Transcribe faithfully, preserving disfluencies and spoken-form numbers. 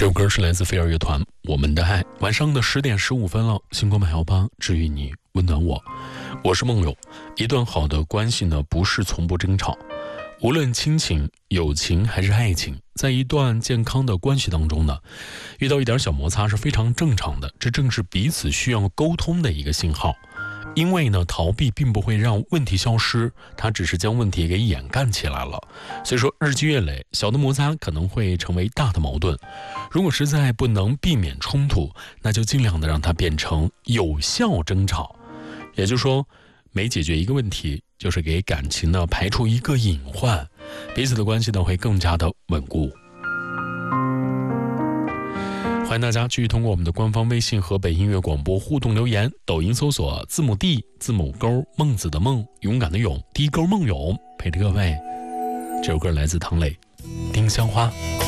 这首歌是来自飞儿乐团《我们的爱》。晚上的十点十五分了，星光百幺八治愈你，温暖我。我是梦友。一段好的关系呢，不是从不争吵，无论亲情、友情还是爱情，在一段健康的关系当中呢，遇到一点小摩擦是非常正常的，这正是彼此需要沟通的一个信号。因为呢，逃避并不会让问题消失，它只是将问题给掩盖起来了。所以说，日积月累，小的摩擦可能会成为大的矛盾。如果实在不能避免冲突，那就尽量的让它变成有效争吵。也就是说，每解决一个问题，就是给感情呢排除一个隐患，彼此的关系呢会更加的稳固。欢迎大家继续通过我们的官方微信河北音乐广播互动留言，抖音搜索字母 D 字母勾孟子的孟，勇敢的勇，低勾孟勇，陪着各位。这首歌来自唐磊，丁香花。